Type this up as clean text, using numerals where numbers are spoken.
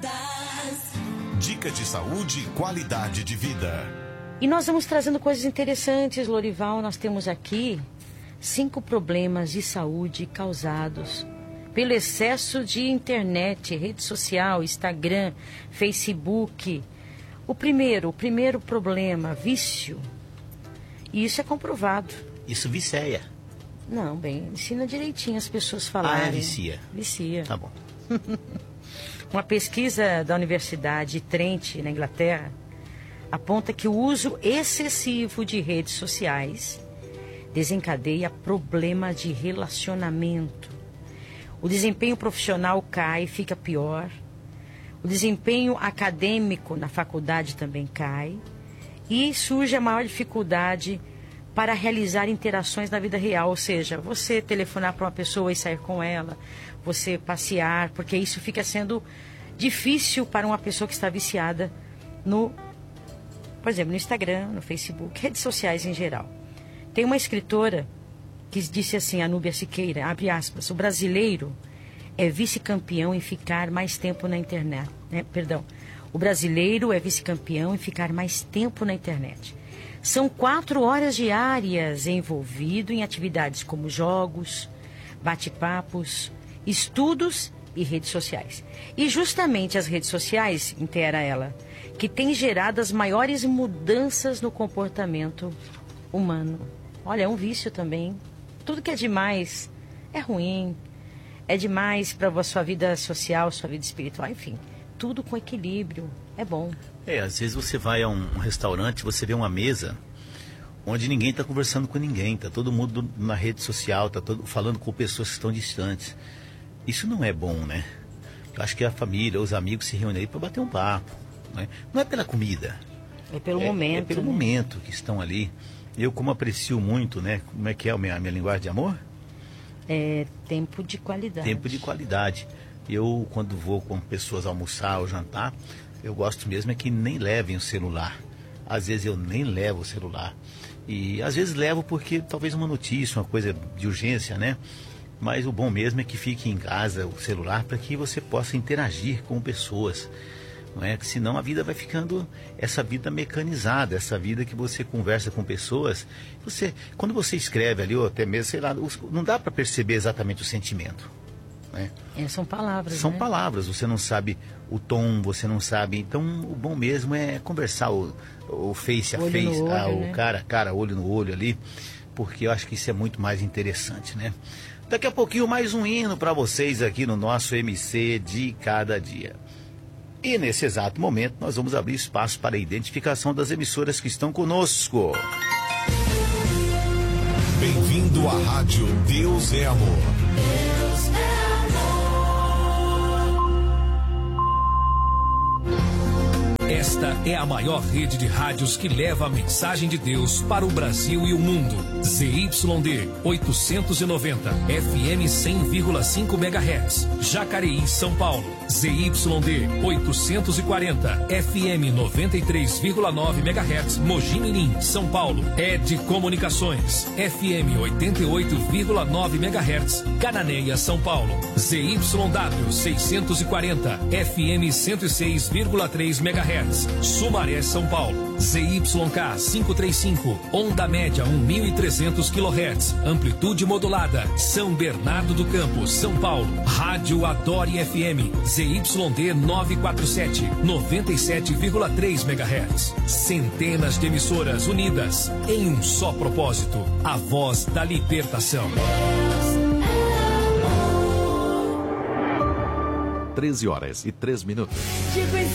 Dica de saúde e qualidade de vida. E nós vamos trazendo coisas interessantes, Lorival. Nós temos aqui 5 problemas de saúde causados pelo excesso de internet, rede social, Instagram, Facebook. O primeiro problema, vício. E isso é comprovado. Isso vicia. Não, bem, ensina direitinho as pessoas falarem. Vicia. Vicia. Tá bom. Uma pesquisa da Universidade Trent, na Inglaterra, aponta que o uso excessivo de redes sociais desencadeia problema de relacionamento. O desempenho profissional cai e fica pior. O desempenho acadêmico na faculdade também cai. E surge a maior dificuldade para realizar interações na vida real. Ou seja, você telefonar para uma pessoa e sair com ela, você passear, porque isso fica sendo difícil para uma pessoa que está viciada por exemplo, no Instagram, no Facebook, redes sociais em geral. Tem uma escritora que disse assim, a Núbia Siqueira, abre aspas, o brasileiro é vice-campeão em ficar mais tempo na internet. O brasileiro é vice-campeão em ficar mais tempo na internet. São 4 horas diárias envolvido em atividades como jogos, bate-papos, estudos e redes sociais. E justamente as redes sociais, inteira ela, que tem gerado as maiores mudanças no comportamento humano. Olha, é um vício também. Tudo que é demais é ruim. É demais para a sua vida social, sua vida espiritual, enfim. Tudo com equilíbrio. É bom. Às vezes você vai a um restaurante, você vê uma mesa onde ninguém está conversando com ninguém. Está todo mundo na rede social, está todo falando com pessoas que estão distantes. Isso não é bom, né? Eu acho que a família, os amigos se reúnem aí para bater um papo. Né? Não é pela comida. É pelo momento. É pelo momento que estão ali. Eu, como aprecio muito, né? Como é que é a minha linguagem de amor? É tempo de qualidade. Tempo de qualidade. Eu, quando vou com pessoas almoçar ou jantar, eu gosto mesmo é que nem levem o celular. Às vezes eu nem levo o celular. E às vezes levo porque talvez uma notícia, uma coisa de urgência, né? Mas o bom mesmo é que fique em casa o celular para que você possa interagir com pessoas. Não é? Que senão a vida vai ficando essa vida mecanizada, essa vida que você conversa com pessoas. Quando você escreve ali, ou até mesmo, sei lá, não dá para perceber exatamente o sentimento. Né? São palavras. São palavras, você não sabe o tom, você não sabe. Então o bom mesmo é conversar o face a olho face, olho, o né? cara a cara, olho no olho ali, porque eu acho que isso é muito mais interessante, né? Daqui a pouquinho mais um hino para vocês aqui no nosso MC de cada dia. E nesse exato momento nós vamos abrir espaço para a identificação das emissoras que estão conosco. Bem-vindo à Rádio Deus é Amor. Deus é amor. Esta é a maior rede de rádios que leva a mensagem de Deus para o Brasil e o mundo. ZYD 890, FM 100,5 MHz, Jacareí, São Paulo. ZYD 840, FM 93,9 MHz, Mogi Mirim, São Paulo. ED Comunicações, FM 88,9 MHz, Cananéia, São Paulo. ZYW 640, FM 106,3 MHz, Sumaré, São Paulo. ZYK 535, onda média 1.300 kHz, amplitude modulada, São Bernardo do Campo, São Paulo. Rádio Adore FM, ZYD 947, 97,3 MHz. Centenas de emissoras unidas em um só propósito, a voz da libertação. 13 horas e 3 minutos.